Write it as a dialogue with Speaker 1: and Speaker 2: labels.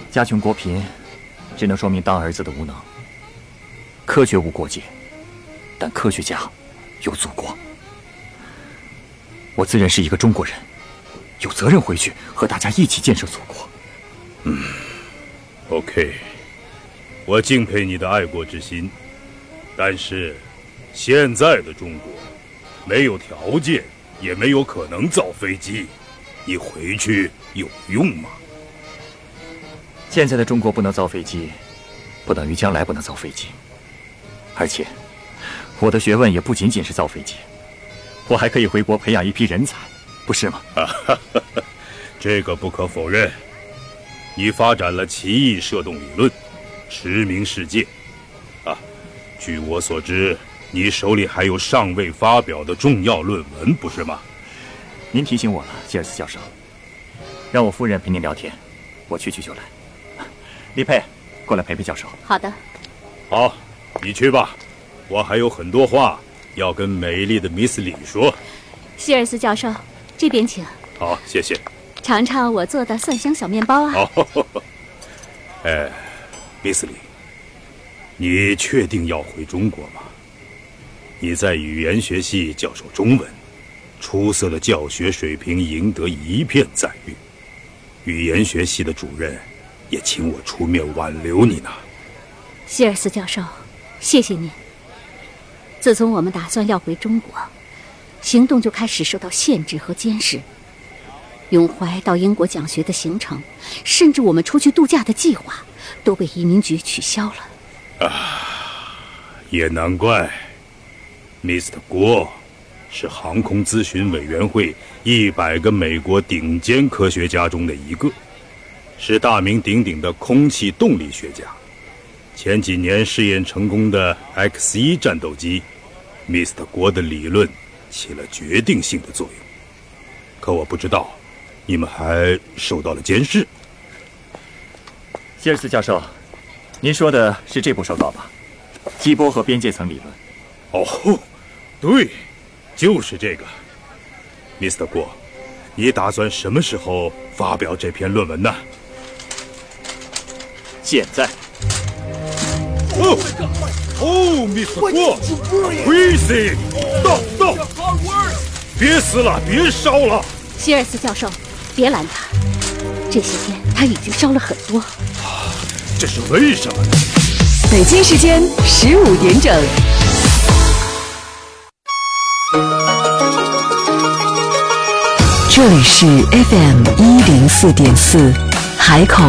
Speaker 1: 家穷国贫，只能说明当儿子的无能。科学无国界，但科学家有祖国。我自认是一个中国人，有责任回去和大家一起建设祖国。
Speaker 2: OK， 我敬佩你的爱国之心，但是现在的中国没有条件，也没有可能造飞机，你回去有用吗？
Speaker 1: 现在的中国不能造飞机，不等于将来不能造飞机。而且，我的学问也不仅仅是造飞机，我还可以回国培养一批人才，不是吗？
Speaker 2: 这个不可否认。你发展了奇异射动理论，驰名世界。据我所知，你手里还有尚未发表的重要论文，不是吗？
Speaker 1: 您提醒我了，希尔斯教授，让我夫人陪您聊天，我去就来。丽佩，过来陪陪教授。
Speaker 3: 好的。
Speaker 2: 好，你去吧，我还有很多话要跟美丽的米斯里说。
Speaker 3: 希尔斯教授，这边请。
Speaker 2: 好，谢谢。
Speaker 3: 尝尝我做的蒜香小面包啊。
Speaker 2: 好，米斯里，你确定要回中国吗？你在语言学系教授中文，出色的教学水平赢得一片赞誉，语言学系的主任也请我出面挽留你呢。
Speaker 3: 希尔斯教授，谢谢您。自从我们打算要回中国，行动就开始受到限制和监视。永怀到英国讲学的行程，甚至我们出去度假的计划，都被移民局取消了。
Speaker 2: 也难怪 Mr. 郭是航空咨询委员会100个美国顶尖科学家中的一个，是大名鼎鼎的空气动力学家。前几年试验成功的 X1 战斗机 Mr. 郭的理论起了决定性的作用。可我不知道你们还受到了监视。
Speaker 1: 希尔斯教授，您说的是这部手稿吧？激波和边界层理论。
Speaker 2: 哦，对，就是这个。Mr. 郭，你打算什么时候发表这篇论文呢？
Speaker 1: 现在。
Speaker 2: Mr. 郭 ，Easy， 到，别撕了，别烧了。
Speaker 3: 希尔斯教授，别拦他，这些天他已经烧了很多。
Speaker 2: 这是为什么呢？
Speaker 4: 北京时间15点整。这里是 FM 104.4，海口